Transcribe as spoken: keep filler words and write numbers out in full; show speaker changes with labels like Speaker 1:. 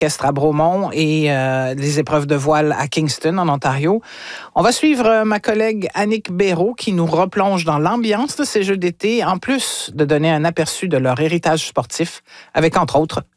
Speaker 1: orchestre à Bromont et euh, les épreuves de voile à Kingston, en Ontario. On va suivre euh, ma collègue Annick Béraud qui nous replonge dans l'ambiance de ces Jeux d'été, en plus de donner un aperçu de leur héritage sportif, avec entre autres